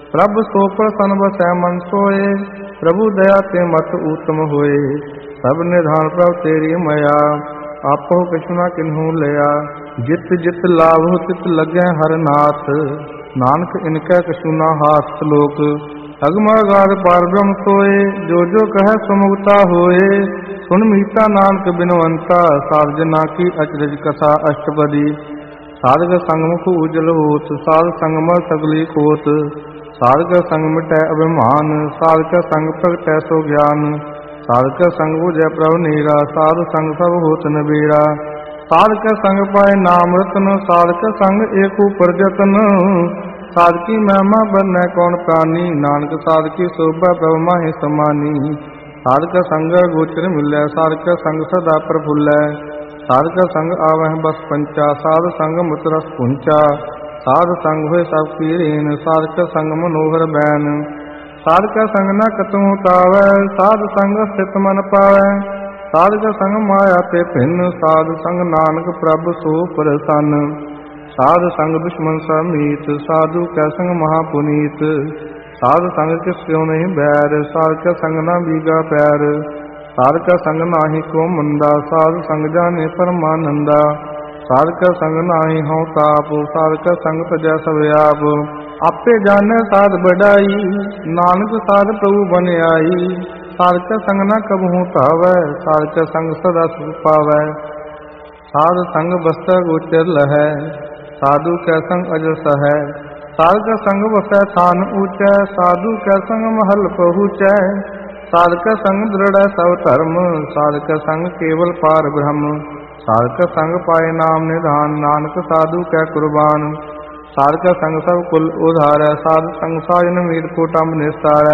प्रभ सो प्रसन्न बसै मन सोए, प्रभु दया ते मत उत्तम होए। सब निधान प्रभ तेरी मया, आपो कछु न किन्हू लिया। जित जित लाभ तित लगे हर नाथ, नानक इनकै कछु न हाथ। श्लोक अगम अगाध पार ब्रह्म सोए, जो जो कह सुमुक्ता होए। सुन मीता नानक बिनवंता, साध जना की अचरज कथा अष्टपदी। साधक संग मुख उजल होत, साध संग मल सगली खोत। साधक संग मिटै अभिमान, साधक संग प्रगटै सो ज्ञान। साधक संग बुझै प्रभु नीरा, साधु संग सब होत नबीरा। साधक संग पाए नाम रतन, साधक संग एक ऊपर जतन। साधकी महिमा बनै कौन प्राणी, नानक साधकी शोभा प्रभु माहि समानी। साधक संग गोचर मिलै, साधक संग सदा प्रफुल्लै। साधक संग आवह बस पंचा, साधु संग मत रस पुंचा। साध संग होय सब की रीन, साधक संग मनोहर बैन। साधक संग न कतहु तावै, साध संग स्थित मन पावै। साधक संग माया ते भिन्न, साधु संग नानक प्रभु सो प्रसन्न। साध संग दुश्मन सब मीत, साधु कै संग महापुनीत। साध संग किस क्यों नहीं बैर, साधक संग न बीगा पैर। साधक संग नाहि को मंदा, साधु संग जाने परमानंदा। साधक संग नाहि हूँ ताप, साधक संग तजै सब आप। आपे जाने साध बढ़ाई, नानक साध प्रभु बन आई। साधक संग न कबहू तावै, साधक संग सदा सुख पावै। साध संग बसै गोचर लहै, साधु कै संग अजर सहै। साधक संग बसै थान ऊँचै, साधु कै संग महल पहुँचै। साधक संग दृढ़ सब धर्म, साधक संग केवल पार ब्रह्म। साधक संग पाए नाम निधान, नानक साधु कै कुर्बान। साधक संग सब कुल उधारै, साधु संग साजन मीत कुटुंब निस्तारै।